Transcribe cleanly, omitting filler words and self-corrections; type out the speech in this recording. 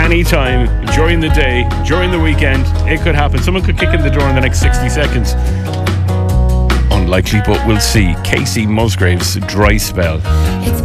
anytime, during the day, during the weekend. It could happen. Someone could kick in the door in the next 60 seconds. Unlikely, but we'll see. Casey Musgraves, Dry Spell. It's